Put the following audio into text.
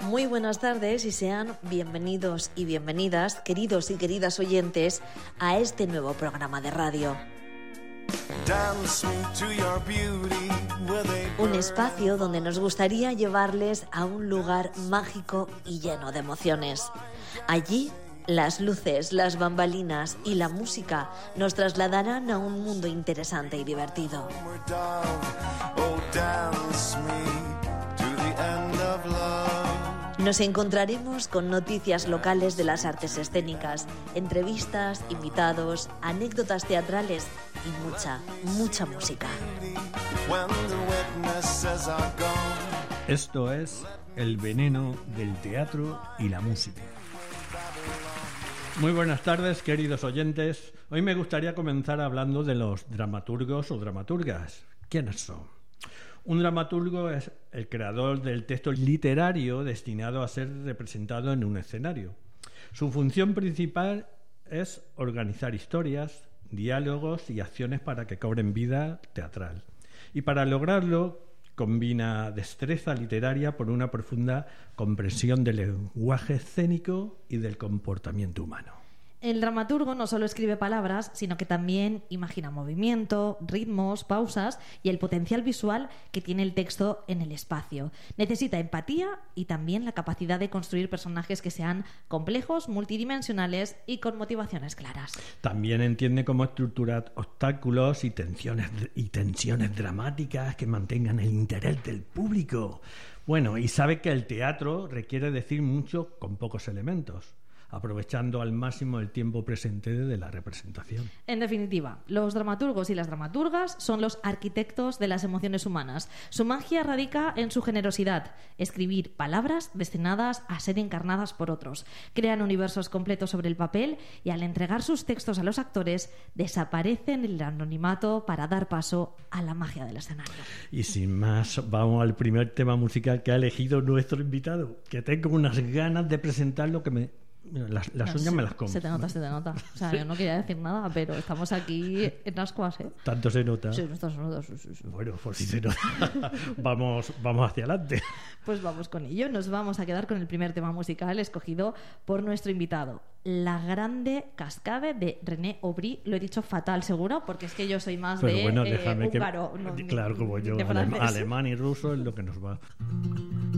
Muy buenas tardes y sean bienvenidos y bienvenidas, queridos y queridas oyentes, a este nuevo programa de radio. Un espacio donde nos gustaría llevarles a un lugar mágico y lleno de emociones. Allí, las luces, las bambalinas y la música nos trasladarán a un mundo interesante y divertido. Nos encontraremos con noticias locales de las artes escénicas, entrevistas, invitados, anécdotas teatrales y mucha música. Esto es El veneno del teatro y la música. Muy buenas tardes, queridos oyentes. Hoy me gustaría comenzar hablando de los dramaturgos o dramaturgas. ¿Quiénes son? Un dramaturgo es el creador del texto literario destinado a ser representado en un escenario. Su función principal es organizar historias, diálogos y acciones para que cobren vida teatral. Y para lograrlo combina destreza literaria por una profunda comprensión del lenguaje escénico y del comportamiento humano. El dramaturgo no solo escribe palabras, sino que también imagina movimiento, ritmos, pausas y el potencial visual que tiene el texto en el espacio. Necesita empatía y también la capacidad de construir personajes que sean complejos, multidimensionales y con motivaciones claras. También entiende cómo estructurar obstáculos y tensiones dramáticas que mantengan el interés del público. Bueno, y sabe que el teatro requiere decir mucho con pocos elementos, aprovechando al máximo el tiempo presente de la representación. En definitiva, los dramaturgos y las dramaturgas son los arquitectos de las emociones humanas. Su magia radica en su generosidad, escribir palabras destinadas a ser encarnadas por otros. Crean universos completos sobre el papel y al entregar sus textos a los actores desaparecen el anonimato para dar paso a la magia del escenario. Y sin más, vamos al primer tema musical que ha elegido nuestro invitado, que tengo unas ganas de presentarlo que me... Las uñas me las como. Se te nota. O sea, yo no quería decir nada, pero estamos aquí en ascuas, ¿eh? ¿Tanto se nota? Sí, se nota. Sí. Bueno, por si se nota. Vamos hacia adelante. Pues vamos con ello. Nos vamos a quedar con el primer tema musical escogido por nuestro invitado. La Grande Cascade de René Aubry. Lo he dicho fatal, seguro, porque es que yo soy más pero de bueno, déjame húngaro. Claro, como yo, alemán y ruso es lo que nos va.